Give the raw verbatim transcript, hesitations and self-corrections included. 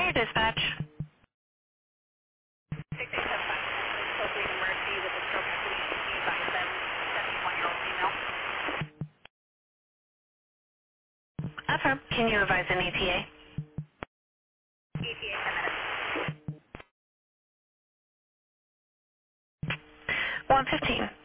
Fire dispatch. six eight seven five. Hopefully an emergency with a stroke equity by a seventy-one-year-old female. Affirm. Can you advise an E T A? E T A ten minutes. one fifteen.